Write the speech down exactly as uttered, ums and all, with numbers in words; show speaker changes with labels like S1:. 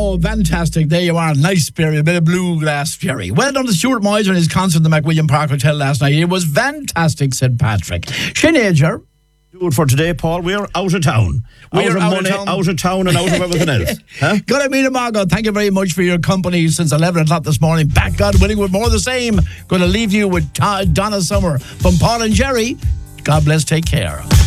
S1: Oh, fantastic. There you are. Nice period. A bit of bluegrass fury. Well done to Stuart Miser and his concert at the McWilliam Park Hotel last night. It was fantastic, said Patrick. Sinead,
S2: do it for today, Paul. We're out of town.
S1: We're
S2: out of
S1: out
S2: money,
S1: of town.
S2: out of town, and out of everything else. Huh?
S1: Good evening, Margot. Thank you very much for your company since eleven o'clock this morning. Back, God willing, with more of the same. Going to leave you with Ta- Donna Summer from Paul and Jerry. God bless. Take care.